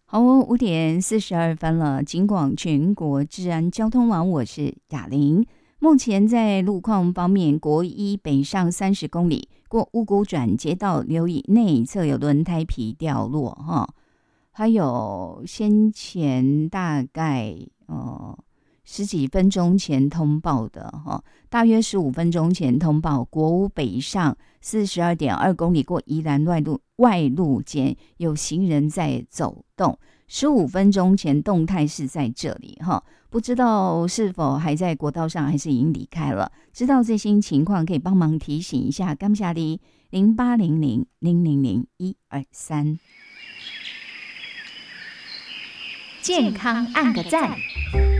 好哦，5:42了。警广全国治安交通网，我是雅玲。目前在路况方面，国一北上30公里，过五股转接道，留意内侧有轮胎皮掉落哈。还有先前大概十几分钟前通报的哈，大约15分钟前通报，国五北上42.2公里过宜兰外路间有行人在走动，15分钟前动态是在这里哈，不知道是否还在国道上，还是已经离开了？知道最新情况可以帮忙提醒一下，感谢你0800000123。 健康按个赞。